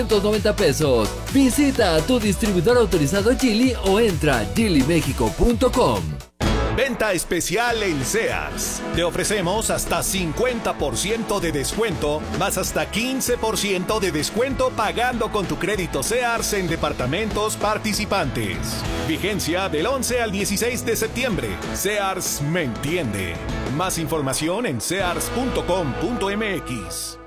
190 pesos. Visita a tu distribuidor autorizado Geely o entra a geelymexico.com. Venta especial en Sears. Te ofrecemos hasta 50% de descuento, más hasta 15% de descuento pagando con tu crédito Sears en departamentos participantes. Vigencia del 11 al 16 de septiembre. Sears me entiende. Más información en sears.com.mx.